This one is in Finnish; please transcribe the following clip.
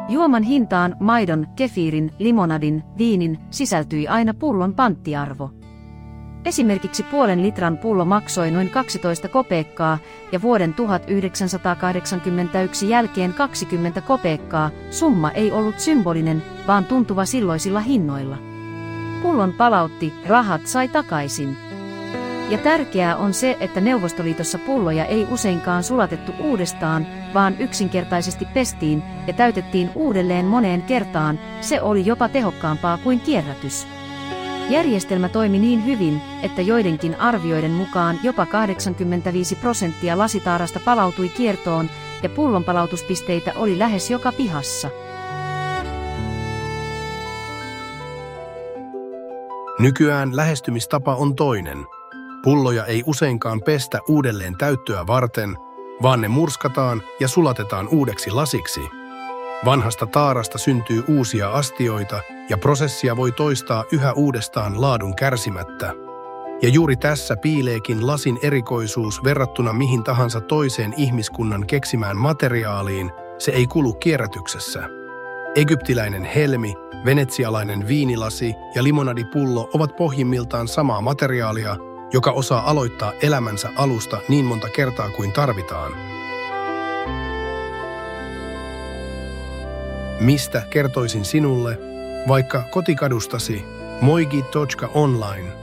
Juoman hintaan maidon, kefiirin, limonadin, viinin sisältyi aina pullon panttiarvo. Esimerkiksi puolen litran pullo maksoi noin 12 kopeekkaa ja vuoden 1981 jälkeen 20 kopeekkaa. Summa ei ollut symbolinen, vaan tuntuva silloisilla hinnoilla. Pullon palautti, rahat sai takaisin. Ja tärkeää on se, että Neuvostoliitossa pulloja ei useinkaan sulatettu uudestaan, vaan yksinkertaisesti pestiin ja täytettiin uudelleen moneen kertaan. Se oli jopa tehokkaampaa kuin kierrätys. Järjestelmä toimi niin hyvin, että joidenkin arvioiden mukaan jopa 85% lasitaarasta palautui kiertoon ja pullonpalautuspisteitä oli lähes joka pihassa. Nykyään lähestymistapa on toinen. Pulloja ei useinkaan pestä uudelleen täyttöä varten, vaan ne murskataan ja sulatetaan uudeksi lasiksi. Vanhasta taarasta syntyy uusia astioita ja prosessia voi toistaa yhä uudestaan laadun kärsimättä. Ja juuri tässä piileekin lasin erikoisuus verrattuna mihin tahansa toiseen ihmiskunnan keksimään materiaaliin, se ei kulu kierrätyksessä. Egyptiläinen helmi, venetsialainen viinilasi ja limonadipullo ovat pohjimmiltaan samaa materiaalia, joka osaa aloittaa elämänsä alusta niin monta kertaa kuin tarvitaan. Mistä kertoisin sinulle, vaikka kotikadustasi, moigi.online.